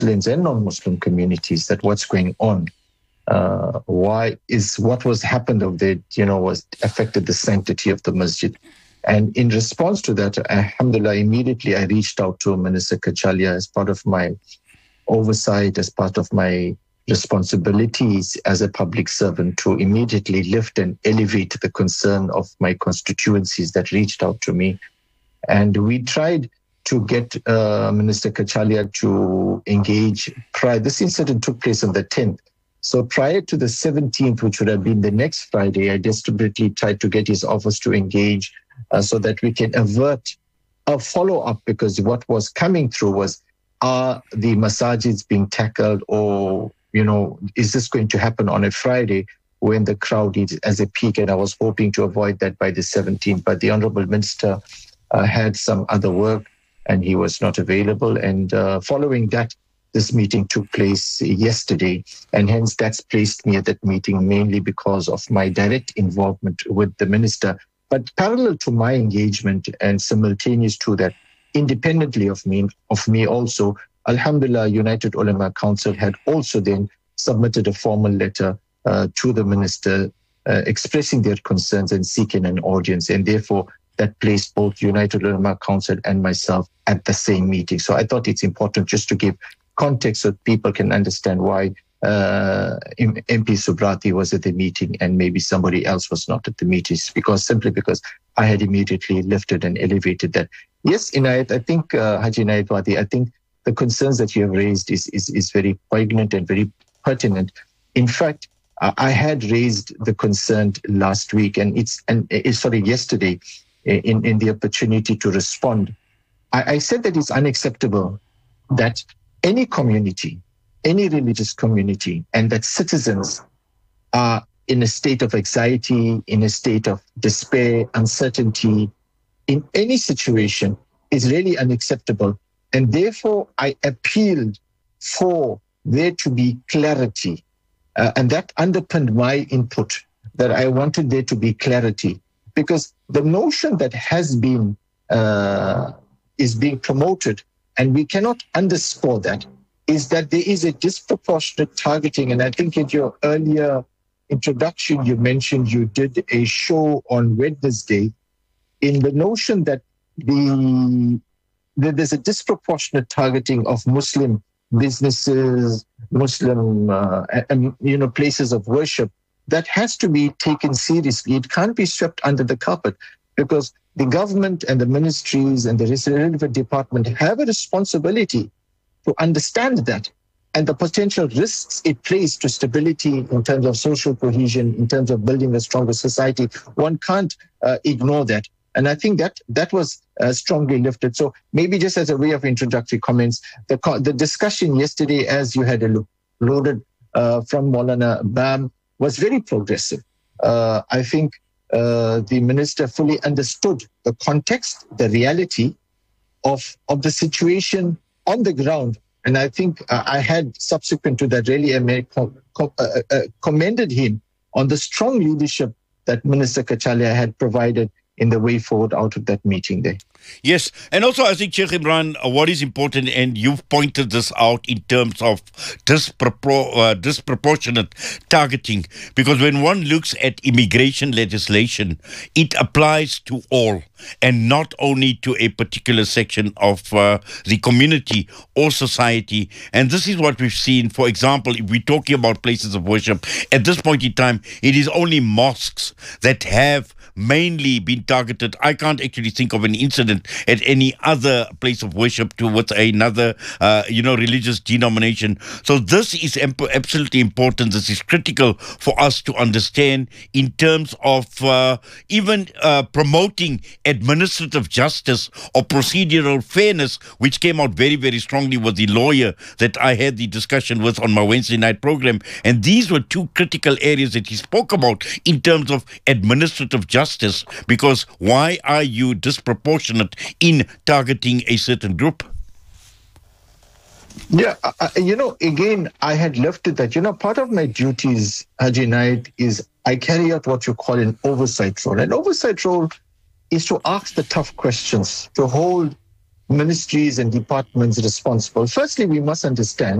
Muslims and non-Muslim communities that what's going on. Why is what was happened of that, was affected the sanctity of the masjid. And in response to that, alhamdulillah, immediately I reached out to Minister Kachalia as part of my oversight, as part of my responsibilities as a public servant, to immediately lift and elevate the concern of my constituencies that reached out to me. And we tried to get Minister Kachalia to engage prior. This incident took place on the 10th. So prior to the 17th, which would have been the next Friday, I desperately tried to get his office to engage so that we can avert a follow-up, because what was coming through was, are the masajids being tackled, or, is this going to happen on a Friday when the crowd is as a peak? And I was hoping to avoid that by the 17th, but the Honorable Minister had some other work and he was not available. And following that, this meeting took place yesterday, and hence that's placed me at that meeting mainly because of my direct involvement with the minister. But parallel to my engagement and simultaneous to that, independently of me also, Alhamdulillah, United Ulama Council had also then submitted a formal letter to the minister expressing their concerns and seeking an audience. And therefore, that placed both United Ulama Council and myself at the same meeting. So I thought it's important just to give context so people can understand why MP Subrati was at the meeting and maybe somebody else was not at the meetings, simply because I had immediately lifted and elevated that. Yes, Inayat, I think, Haji Inayat Wadi, I think the concerns that you have raised is very poignant and very pertinent. In fact, I had raised the concern last week yesterday in the opportunity to respond. I said that it's unacceptable that any community, any religious community, and that citizens are in a state of anxiety, in a state of despair, uncertainty, in any situation is really unacceptable. And therefore, I appealed for there to be clarity. And that underpinned my input, that I wanted there to be clarity. Because the notion that has been, is being promoted, and we cannot underscore that, is that there is a disproportionate targeting. And I think in your earlier introduction, you mentioned you did a show on Wednesday in the notion that there's a disproportionate targeting of Muslim businesses, Muslim places of worship that has to be taken seriously. It can't be swept under the carpet, because the government and the ministries and the relevant department have a responsibility to understand that and the potential risks it plays to stability in terms of social cohesion, in terms of building a stronger society. One can't ignore that. And I think that was strongly lifted. So maybe just as a way of introductory comments, the discussion yesterday, as you had alluded from Maulana Bam, was very progressive. I think the minister fully understood the context, the reality of the situation on the ground. And I think I had, subsequent to that, really commended him on the strong leadership that Minister Kachalia had provided in the way forward out of that meeting there. Yes, and also I think, Sheikh Imran, what is important, and you've pointed this out in terms of disproportionate targeting, because when one looks at immigration legislation, it applies to all and not only to a particular section of the community or society. And this is what we've seen. For example, if we're talking about places of worship, at this point in time, it is only mosques that have mainly been targeted. I can't actually think of an incident at any other place of worship towards another, religious denomination. So this is absolutely important. This is critical for us to understand in terms of even promoting administrative justice or procedural fairness, which came out very, very strongly with the lawyer that I had the discussion with on my Wednesday night program. And these were two critical areas that he spoke about in terms of administrative justice, because why are you disproportionate in targeting a certain group? Yeah, again, I had lifted that, part of my duties, Haji Naid, is I carry out what you call an oversight role. An oversight role is to ask the tough questions, to hold ministries and departments responsible. Firstly, we must understand